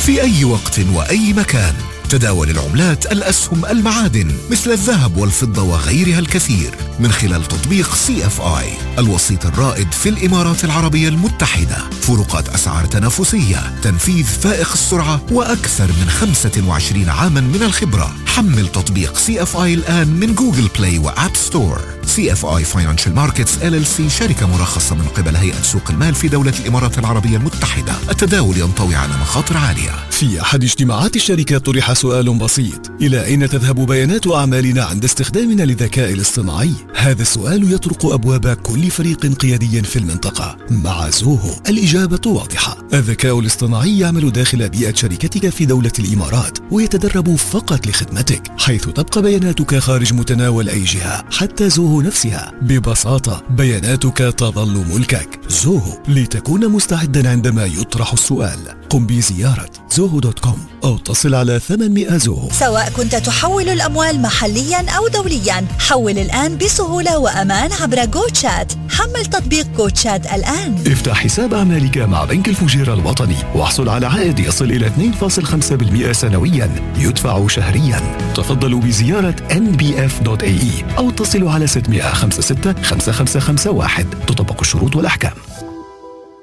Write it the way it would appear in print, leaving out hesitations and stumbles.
في أي وقت وأي مكان. تداول العملات، الأسهم، المعادن مثل الذهب والفضة وغيرها الكثير من خلال تطبيق CFI، الوسيط الرائد في الإمارات العربية المتحدة. فروقات أسعار تنافسية، تنفيذ فائق السرعة، وأكثر من 25 عاما من الخبرة. حمل تطبيق CFI الآن من جوجل بلاي وآب ستور. CFI Financial Markets LLC شركة مرخصة من قبل هيئة سوق المال في دولة الإمارات العربية المتحدة. التداول ينطوي على مخاطر عالية. في أحد اجتماعات الشركة طرح سؤال بسيط: إلى أين تذهب بيانات أعمالنا عند استخدامنا للذكاء الاصطناعي؟ هذا السؤال يطرق أبواب كل فريق قيادي في المنطقة. مع زوهو الإجابة واضحة: الذكاء الاصطناعي يعمل داخل بيئة شركتك في دولة الإمارات ويتدرب فقط لخدمتك، حيث تبقى بياناتك خارج متناول أي جهة، حتى زوهو نفسها. ببساطة بياناتك تظل ملكك. زوهو، لتكون مستعدا عندما يطرح السؤال. قم بزيارة zoho.com أو اتصل على 800 زوهو. سواء كنت تحول الأموال محليا أو دوليا، حول الآن بسهولة وأمان عبر GoChat. حمل تطبيق GoChat الآن. افتح حساب أعمالك مع بنك الفجيرة الوطني واحصل على عائد يصل إلى 2.5% سنويا يدفع شهريا. تفضلوا بزيارة nbf.ae أو اتصلوا على 656 5551. تطبق الشروط والأحكام.